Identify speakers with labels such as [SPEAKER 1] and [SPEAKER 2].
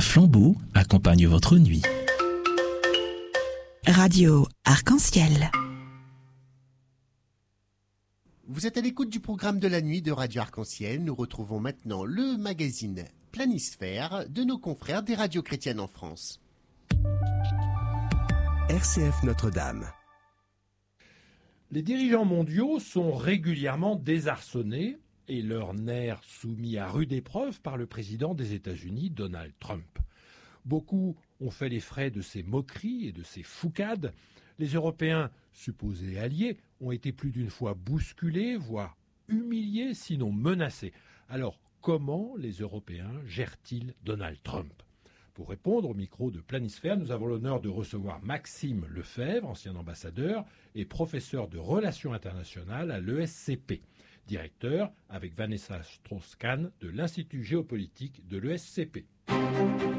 [SPEAKER 1] flambeau accompagne votre nuit.
[SPEAKER 2] Radio Arc-en-Ciel.
[SPEAKER 3] Vous êtes à l'écoute du programme de la nuit de Radio Arc-en-Ciel. Nous retrouvons maintenant le magazine Planisphère de nos confrères des radios chrétiennes en France.
[SPEAKER 4] RCF Notre-Dame.
[SPEAKER 5] Les dirigeants mondiaux sont régulièrement désarçonnés et leurs nerfs soumis à rude épreuve par le président des États-Unis, Donald Trump. Beaucoup ont fait les frais de ces moqueries et de ces foucades. Les Européens, supposés alliés, ont été plus d'une fois bousculés, voire humiliés, sinon menacés. Alors, comment les Européens gèrent-ils Donald Trump ? Pour répondre au micro de Planisphère, nous avons l'honneur de recevoir Maxime Lefebvre, ancien ambassadeur et professeur de relations internationales à l'ESCP, directeur, avec Vanessa Strauss-Kahn, de l'Institut géopolitique de l'ESCP.